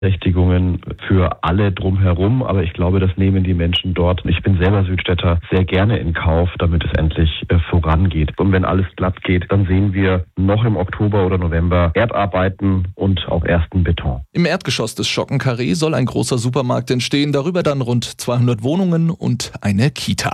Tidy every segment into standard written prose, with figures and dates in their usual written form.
Berechtigungen für alle drumherum, aber ich glaube, das nehmen die Menschen dort. Ich bin selber Südstädter, sehr gerne in Kauf, damit es endlich vorangeht. Und wenn alles glatt geht, dann sehen wir noch im Oktober oder November Erdarbeiten und auch ersten Beton. Im Erdgeschoss des Schockenkarree soll ein großer Supermarkt entstehen, darüber dann rund 200 Wohnungen und eine Kita.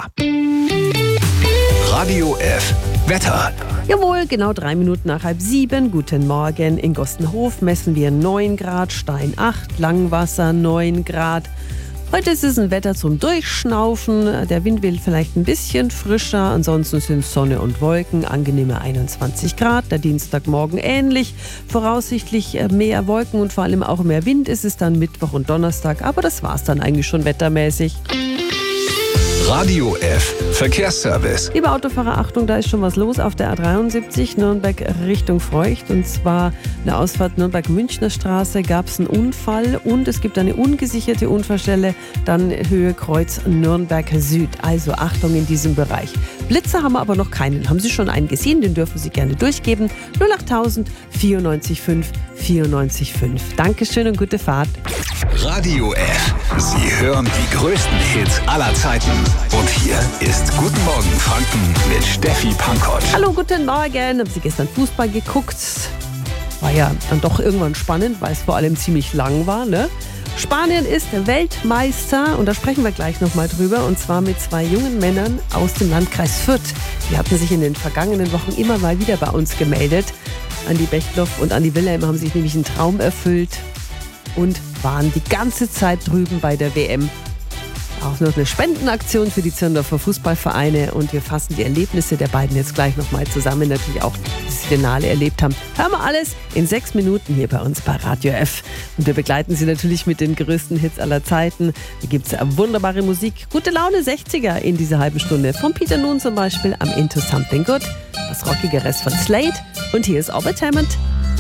Radio F Wetter. Jawohl, genau 3 Minuten nach 6:30. Guten Morgen. In Gostenhof messen wir 9 Grad, Stein 8, Langwasser 9 Grad. Heute ist es ein Wetter zum Durchschnaufen. Der Wind will vielleicht ein bisschen frischer. Ansonsten sind Sonne und Wolken, angenehme 21 Grad. Der Dienstagmorgen ähnlich. Voraussichtlich mehr Wolken und vor allem auch mehr Wind ist es dann Mittwoch und Donnerstag. Aber das war's dann eigentlich schon wettermäßig. Radio F Verkehrsservice. Liebe Autofahrer, Achtung, da ist schon was los auf der A73 Nürnberg Richtung Feucht. Und zwar eine Ausfahrt Nürnberg-Münchner Straße gab es einen Unfall und es gibt eine ungesicherte Unfallstelle, dann Höhe Kreuz Nürnberg Süd. Also Achtung in diesem Bereich. Blitzer haben wir aber noch keinen. Haben Sie schon einen gesehen? Den dürfen Sie gerne durchgeben. 08000 94 5 94 5. Dankeschön und gute Fahrt. Radio F. Sie hören die größten Hits aller Zeiten. Und hier ist Guten Morgen Franken mit Steffi Pankott. Hallo, guten Morgen. Haben Sie gestern Fußball geguckt? War ja dann doch irgendwann spannend, weil es vor allem ziemlich lang war, ne? Spanien ist Weltmeister und da sprechen wir gleich nochmal drüber, und zwar mit 2 jungen Männern aus dem Landkreis Fürth. Die hatten sich in den vergangenen Wochen immer mal wieder bei uns gemeldet. Andi Bechtloff und Andi Wilhelm haben sich nämlich einen Traum erfüllt und waren die ganze Zeit drüben bei der WM. Auch noch eine Spendenaktion für die Zirndorfer Fußballvereine und wir fassen die Erlebnisse der beiden jetzt gleich nochmal zusammen, natürlich auch das Finale erlebt haben. Hören wir alles in 6 Minuten hier bei uns bei Radio F. Und wir begleiten Sie natürlich mit den größten Hits aller Zeiten. Hier gibt es wunderbare Musik, gute Laune 60er in dieser halben Stunde. Von Peter Noon zum Beispiel am Into Something Good, was Rockigeres von Slade und hier ist Orbit Hammond.